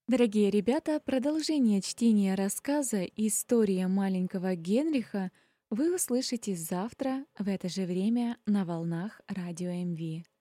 Дорогие ребята, продолжение чтения рассказа «История маленького Генриха» вы услышите завтра в это же время на волнах радио МВ.